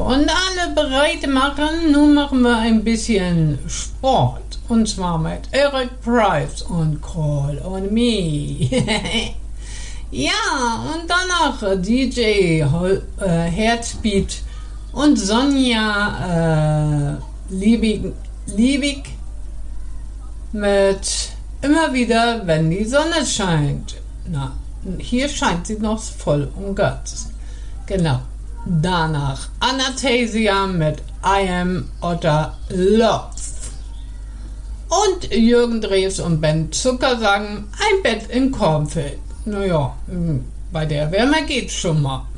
und alle bereit machen. Nun machen wir ein bisschen Sport. Und zwar mit Eric Price und Call on Me. Ja, und danach DJ Herzbeat und Sonja Liebig mit Immer wieder, wenn die Sonne scheint. Na, hier scheint sie noch voll und ganz. Genau. Danach Anastasia mit I Am Otter Love. Und Jürgen Drews und Ben Zucker sagen, ein Bett im Kornfeld. Naja, bei der Wärme geht's schon mal.